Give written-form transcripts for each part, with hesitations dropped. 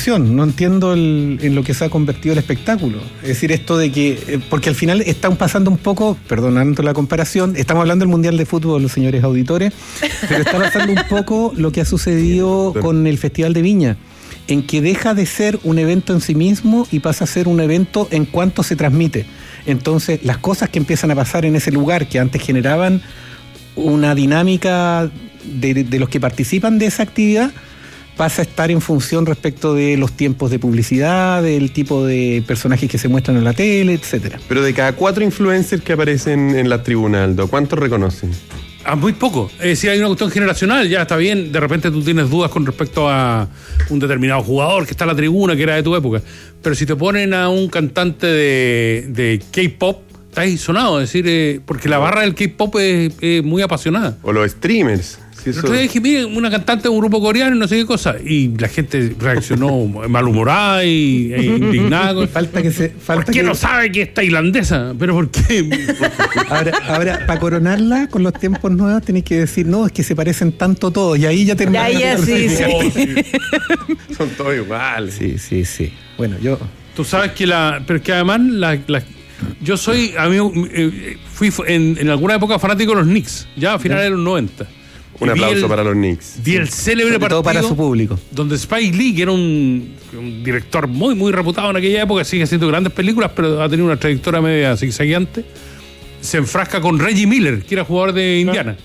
discusión, no entiendo en lo que se ha convertido el espectáculo. Es decir, esto de que, porque al final están pasando un poco, perdonando la comparación, estamos hablando del Mundial de Fútbol, los señores auditores, pero está pasando un poco lo que ha sucedido con el Festival de Viña, en que deja de ser un evento en sí mismo y pasa a ser un evento en cuanto se transmite. Entonces, las cosas que empiezan a pasar en ese lugar, que antes generaban una dinámica de los que participan de esa actividad, pasa a estar en función respecto de los tiempos de publicidad, del tipo de personajes que se muestran en la tele, etcétera. Pero de cada 4 influencers que aparecen en la tribuna, Aldo, ¿cuántos reconocen? Muy poco. Si hay una cuestión generacional, ya está bien. De repente tú tienes dudas con respecto a un determinado jugador que está en la tribuna, que era de tu época. Pero si te ponen a un cantante de K-pop, está ahí sonado. Es decir, porque la barra del K-pop es muy apasionada. O los streamers. Yo dije, mire, una cantante de un grupo coreano y no sé qué cosa. Y la gente reaccionó malhumorada e indignada. ¿Por qué no sabe que es tailandesa? ¿Pero por qué? Ahora, para coronarla con los tiempos nuevos tenéis que decir, no, es que se parecen tanto todos. Y ahí ya terminamos. Sí. Son todos iguales. Sí. Bueno, yo... Tú sabes que pero es que además yo soy amigo, fui en alguna época fanático de los Knicks, ya a finales de los 90. Un aplauso para los Knicks. Vi el célebre partido para su público, donde Spike Lee, que era un director muy, muy reputado en aquella época, sigue haciendo grandes películas, pero ha tenido una trayectoria media zigzagueante, se enfrasca con Reggie Miller, que era jugador de Indiana.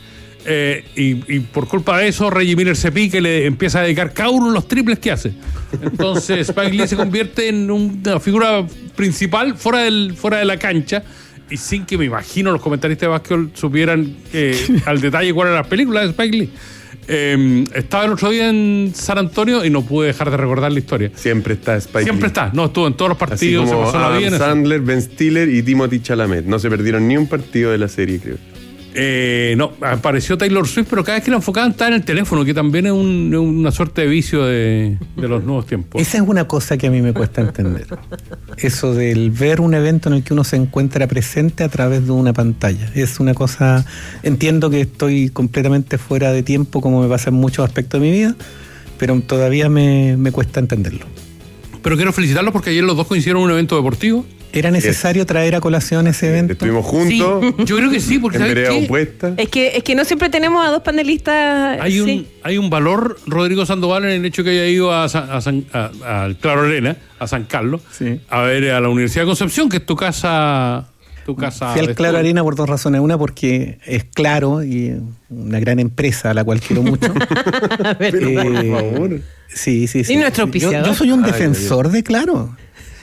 Y por culpa de eso, Reggie Miller se pica y le empieza a dedicar cada uno de los triples que hace. Entonces Spike Lee se convierte en una figura principal fuera de la cancha. Y sin que me imagino los comentaristas de básquetbol supieran al detalle cuál era la película de Spike Lee. Estaba el otro día en San Antonio y no pude dejar de recordar la historia. Siempre está Spike Lee. Siempre está. No, estuvo en todos los partidos. Así como se pasó la vida en Sandler, Ben Stiller y Timothée Chalamet. No se perdieron ni un partido de la serie, creo. No, apareció Taylor Swift, pero cada vez que la enfocaban estaba en el teléfono, que también es una suerte de vicio de los nuevos tiempos. Esa es una cosa que a mí me cuesta entender. Eso del ver un evento en el que uno se encuentra presente a través de una pantalla. Es una cosa... Entiendo que estoy completamente fuera de tiempo, como me pasa en muchos aspectos de mi vida, pero todavía me cuesta entenderlo. Pero quiero felicitarlos porque ayer los dos coincidieron en un evento deportivo. ¿Era necesario traer a colación ese evento? Estuvimos juntos. Sí, yo creo que sí, porque en ¿sabes vereda qué? opuesta. Es que no siempre tenemos a dos panelistas. Hay un valor, Rodrigo Sandoval, en el hecho que haya ido a Claro Arena, a San Carlos, a ver a la Universidad de Concepción, que es tu casa. Fui al Claro Arena por 2 razones. Una, porque es Claro y una gran empresa a la cual quiero mucho. Pero por favor. Sí. ¿Y nuestro auspiciador? Yo soy un defensor de Claro.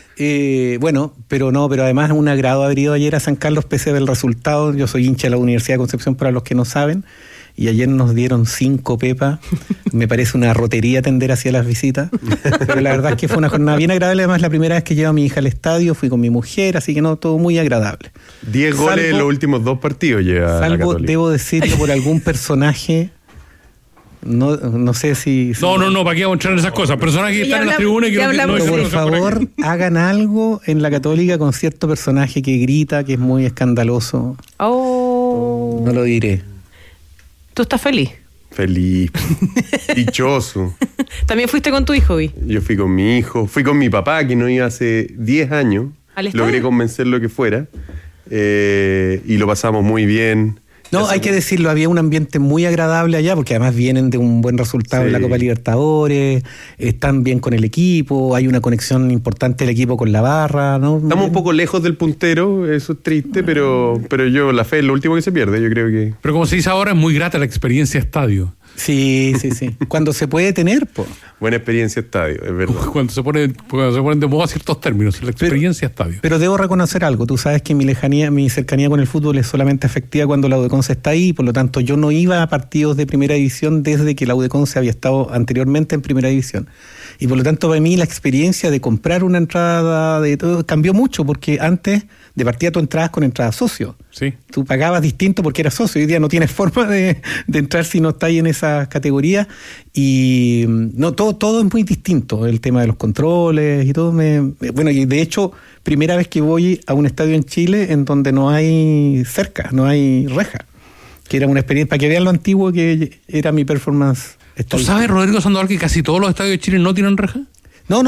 Pero además es un agrado haber ido ayer a San Carlos pese al resultado. Yo soy hincha de la Universidad de Concepción para los que no saben, y ayer nos dieron 5 pepas. Me parece una rotería tender hacia las visitas, pero la verdad es que fue una jornada bien agradable. Además, la primera vez que llevo a mi hija al estadio, fui con mi mujer, así que todo muy agradable. 10 goles en los últimos 2 partidos lleva la Católica. Debo decirlo, por algún personaje. No sé si... No, ¿para qué vamos a entrar en esas cosas? Personajes que están en la tribuna y que no por favor, hagan algo en la Católica con cierto personaje que grita, que es muy escandaloso. Oh. No lo diré. ¿Tú estás feliz? Feliz. Dichoso. ¿También fuiste con tu hijo, Vi? Yo fui con mi hijo. Fui con mi papá, que no iba hace 10 años. Logré convencerlo que fuera. Y lo pasamos muy bien. No, hay que decirlo, había un ambiente muy agradable allá, porque además vienen de un buen resultado en la Copa Libertadores, están bien con el equipo, hay una conexión importante del equipo con la barra, ¿no? Estamos un poco lejos del puntero, eso es triste, pero yo, la fe es lo último que se pierde, yo creo que... Pero como se dice ahora, es muy grata la experiencia estadio. Sí. Cuando se puede tener, pues. Buena experiencia estadio, es verdad. Cuando se ponen de moda ciertos términos, la experiencia estadio. Pero debo reconocer algo, tú sabes que mi cercanía con el fútbol es solamente efectiva cuando la UDECONCE está ahí, por lo tanto yo no iba a partidos de primera división desde que la UDECONCE había estado anteriormente en primera división. Y por lo tanto para mí la experiencia de comprar una entrada de todo cambió mucho, porque antes de partida tú entrabas con entrada socio. Sí. Tú pagabas distinto porque eras socio. Hoy día no tienes forma de entrar si no estás en esa categoría. Y no, todo es muy distinto. El tema de los controles y todo. Bueno, y de hecho, primera vez que voy a un estadio en Chile en donde no hay cerca, no hay reja. Que era una experiencia, para que vean lo antiguo que era mi performance. ¿Tú sabes, Rodrigo Sandoval, que casi todos los estadios de Chile no tienen reja?